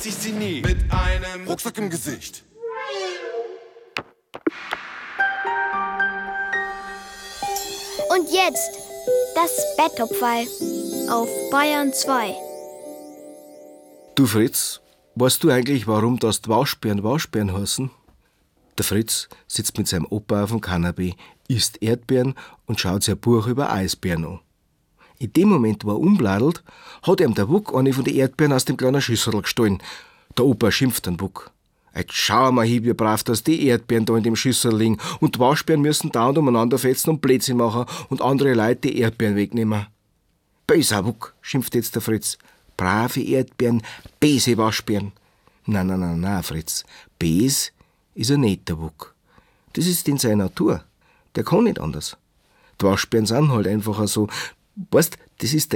Ich sie nie mit einem Rucksack im Gesicht. Und jetzt das Betttopferl auf Bayern 2. Du Fritz, weißt du eigentlich, warum das Waschbären heißen? Der Fritz sitzt mit seinem Opa auf dem Kanapee, isst Erdbeeren und schaut sich ein Buch über Eisbären an. In dem Moment, wo er umbladelt, hat ihm der Wuck eine von den Erdbeeren aus dem kleinen Schüssel gestohlen. Der Opa schimpft den Wuck. Jetzt schau mal hin, wie brav, dass die Erdbeeren da in dem Schüssel liegen und die Waschbären müssen dauernd umeinander fetzen und Blödsinn machen und andere Leute die Erdbeeren wegnehmen. Böser Wuck, schimpft jetzt der Fritz. Brave Erdbeeren, böse Waschbären. Na, Fritz. Bös ist ein netter Wuck. Das ist in seiner Natur. Der kann nicht anders. Die Waschbären sind halt einfach so. Weißt, das ist